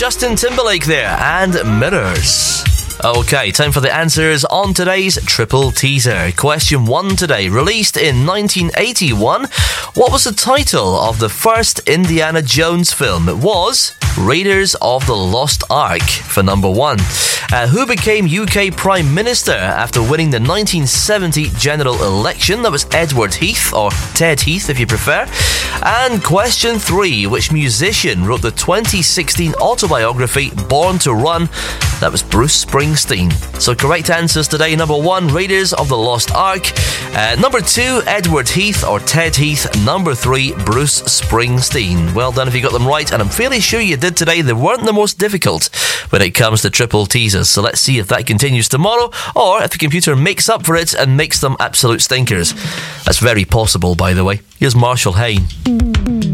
Justin Timberlake there, and Mirrors. Okay, time for the answers on today's Triple Teaser. Question 1 today. Released in 1981, what was the title of the first Indiana Jones film? It was Raiders of the Lost Ark for number 1. Who became UK Prime Minister after winning the 1970 general election? That was Edward Heath, or Ted Heath if you prefer. And question 3. Which musician wrote the 2016 autobiography Born to Run? That was Bruce Springsteen. So correct answers today. Number 1, Raiders of the Lost Ark. Number 2, Edward Heath or Ted Heath. Number 3, Bruce Springsteen. Well done if you got them right, and I'm fairly sure you did today. They weren't the most difficult when it comes to triple teasers. So let's see if that continues tomorrow, or if the computer makes up for it and makes them absolute stinkers. That's very possible, by the way. Here's Marshall Hayne.